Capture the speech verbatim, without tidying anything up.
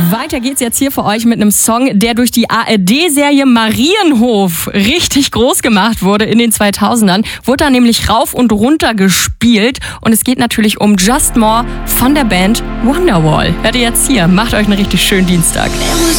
Weiter geht's jetzt hier für euch mit einem Song, der durch die A R D-Serie Marienhof richtig groß gemacht wurde in den zweitausendern. Wurde da nämlich rauf und runter gespielt und es geht natürlich um Just More von der Band Wonderwall. Hört ihr jetzt hier, macht euch einen richtig schönen Dienstag.